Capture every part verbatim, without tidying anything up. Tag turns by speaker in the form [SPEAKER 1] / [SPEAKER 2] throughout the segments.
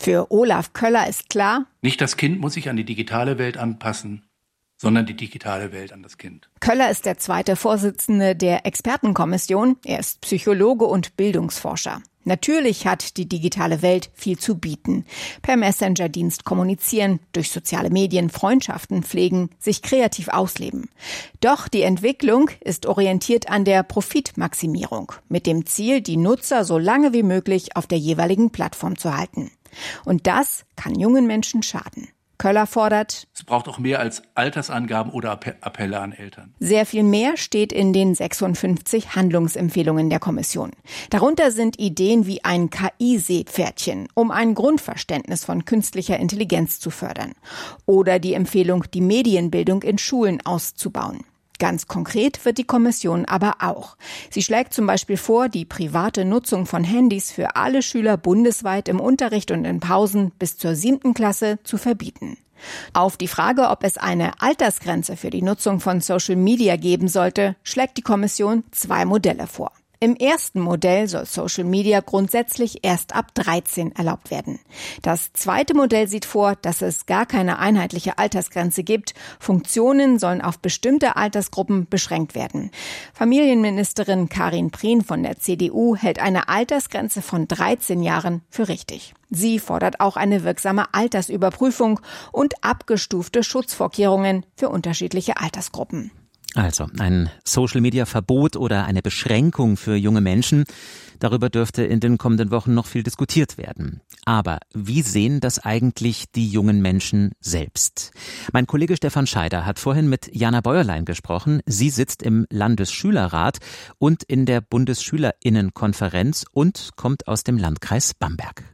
[SPEAKER 1] Für Olaf Köller ist klar:
[SPEAKER 2] Nicht das Kind muss sich an die digitale Welt anpassen, sondern die digitale Welt an das Kind.
[SPEAKER 1] Köller ist der zweite Vorsitzende der Expertenkommission. Er ist Psychologe und Bildungsforscher. Natürlich hat die digitale Welt viel zu bieten. Per Messenger-Dienst kommunizieren, durch soziale Medien Freundschaften pflegen, sich kreativ ausleben. Doch die Entwicklung ist orientiert an der Profitmaximierung, mit dem Ziel, die Nutzer so lange wie möglich auf der jeweiligen Plattform zu halten. Und das kann jungen Menschen schaden. Köller fordert:
[SPEAKER 2] Es braucht auch mehr als Altersangaben oder Appelle an Eltern.
[SPEAKER 1] Sehr viel mehr steht in den sechsundfünfzig Handlungsempfehlungen der Kommission. Darunter sind Ideen wie ein K I-Seepferdchen, um ein Grundverständnis von künstlicher Intelligenz zu fördern. Oder die Empfehlung, die Medienbildung in Schulen auszubauen. Ganz konkret wird die Kommission aber auch. Sie schlägt zum Beispiel vor, die private Nutzung von Handys für alle Schüler bundesweit im Unterricht und in Pausen bis zur siebten Klasse zu verbieten. Auf die Frage, ob es eine Altersgrenze für die Nutzung von Social Media geben sollte, schlägt die Kommission zwei Modelle vor. Im ersten Modell soll Social Media grundsätzlich erst ab dreizehn erlaubt werden. Das zweite Modell sieht vor, dass es gar keine einheitliche Altersgrenze gibt. Funktionen sollen auf bestimmte Altersgruppen beschränkt werden. Familienministerin Karin Prien von der C D U hält eine Altersgrenze von dreizehn Jahren für richtig. Sie fordert auch eine wirksame Altersüberprüfung und abgestufte Schutzvorkehrungen für unterschiedliche Altersgruppen.
[SPEAKER 3] Also ein Social-Media-Verbot oder eine Beschränkung für junge Menschen, darüber dürfte in den kommenden Wochen noch viel diskutiert werden. Aber wie sehen das eigentlich die jungen Menschen selbst? Mein Kollege Stefan Scheider hat vorhin mit Jana Bäuerlein gesprochen. Sie sitzt im Landesschülerrat und in der Bundesschülerinnenkonferenz und kommt aus dem Landkreis Bamberg.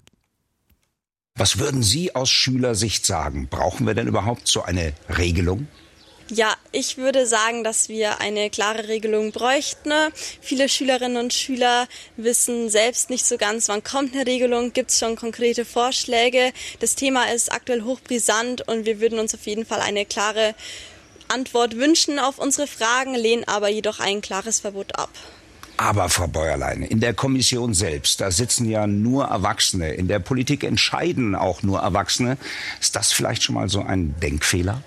[SPEAKER 4] Was würden Sie aus Schülersicht sagen? Brauchen wir denn überhaupt so eine Regelung?
[SPEAKER 5] Ja, ich würde sagen, dass wir eine klare Regelung bräuchten. Viele Schülerinnen und Schüler wissen selbst nicht so ganz, wann kommt eine Regelung, gibt es schon konkrete Vorschläge. Das Thema ist aktuell hochbrisant und wir würden uns auf jeden Fall eine klare Antwort wünschen auf unsere Fragen, lehnen aber jedoch ein klares Verbot ab.
[SPEAKER 4] Aber, Frau Bäuerlein, in der Kommission selbst, da sitzen ja nur Erwachsene. In der Politik entscheiden auch nur Erwachsene. Ist das vielleicht schon mal so ein Denkfehler?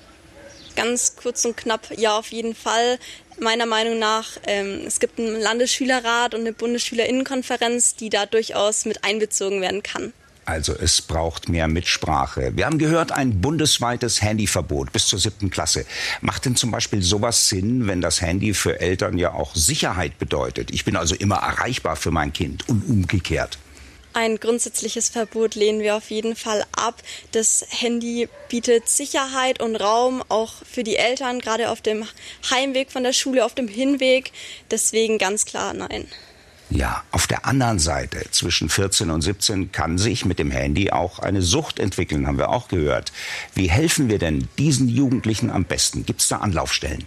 [SPEAKER 5] Ganz kurz und knapp, ja, auf jeden Fall. Meiner Meinung nach, ähm, es gibt einen Landesschülerrat und eine Bundesschülerinnenkonferenz, die da durchaus mit einbezogen werden kann.
[SPEAKER 4] Also es braucht mehr Mitsprache. Wir haben gehört, ein bundesweites Handyverbot bis zur siebten Klasse. Macht denn zum Beispiel sowas Sinn, wenn das Handy für Eltern ja auch Sicherheit bedeutet? Ich bin also immer erreichbar für mein Kind und umgekehrt.
[SPEAKER 5] Ein grundsätzliches Verbot lehnen wir auf jeden Fall ab. Das Handy bietet Sicherheit und Raum auch für die Eltern, gerade auf dem Heimweg von der Schule, auf dem Hinweg. Deswegen ganz klar nein.
[SPEAKER 4] Ja, auf der anderen Seite, zwischen vierzehn und siebzehn kann sich mit dem Handy auch eine Sucht entwickeln, haben wir auch gehört. Wie helfen wir denn diesen Jugendlichen am besten? Gibt es da Anlaufstellen?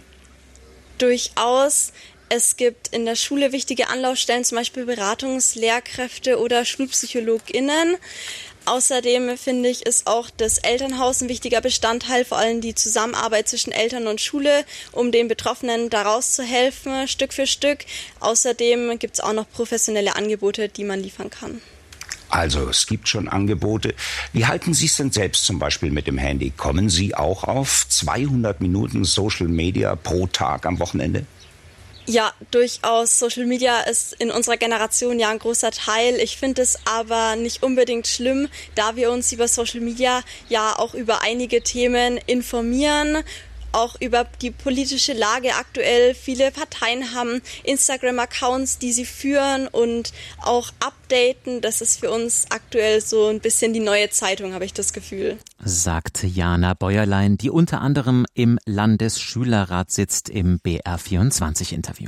[SPEAKER 5] Durchaus. Es gibt in der Schule wichtige Anlaufstellen, zum Beispiel Beratungslehrkräfte oder SchulpsychologInnen. Außerdem finde ich, ist auch das Elternhaus ein wichtiger Bestandteil, vor allem die Zusammenarbeit zwischen Eltern und Schule, um den Betroffenen daraus zu helfen, Stück für Stück. Außerdem gibt es auch noch professionelle Angebote, die man liefern kann.
[SPEAKER 4] Also es gibt schon Angebote. Wie halten Sie es denn selbst zum Beispiel mit dem Handy? Kommen Sie auch auf zweihundert Minuten Social Media pro Tag am Wochenende?
[SPEAKER 5] Ja, durchaus. Social Media ist in unserer Generation ja ein großer Teil. Ich finde es aber nicht unbedingt schlimm, da wir uns über Social Media ja auch über einige Themen informieren, auch über die politische Lage aktuell. Viele Parteien haben Instagram-Accounts, die sie führen und auch updaten. Das ist für uns aktuell so ein bisschen die neue Zeitung, habe ich das Gefühl.
[SPEAKER 3] Sagt Jana Bäuerlein, die unter anderem im Landesschülerrat sitzt, im B R vierundzwanzig Interview.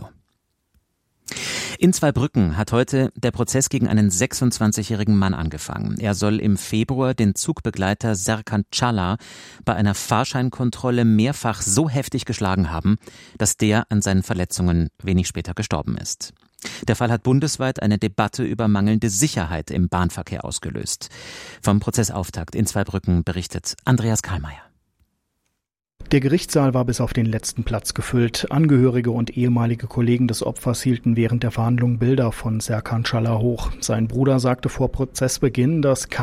[SPEAKER 3] In Zweibrücken hat heute der Prozess gegen einen sechsundzwanzigjährigen Mann angefangen. Er soll im Februar den Zugbegleiter Serkan Çağlar bei einer Fahrscheinkontrolle mehrfach so heftig geschlagen haben, dass der an seinen Verletzungen wenig später gestorben ist. Der Fall hat bundesweit eine Debatte über mangelnde Sicherheit im Bahnverkehr ausgelöst. Vom Prozessauftakt in Zweibrücken berichtet Andreas Karlmeier.
[SPEAKER 6] Der Gerichtssaal war bis auf den letzten Platz gefüllt. Angehörige und ehemalige Kollegen des Opfers hielten während der Verhandlung Bilder von Serkan Çağlar hoch. Sein Bruder sagte vor Prozessbeginn, dass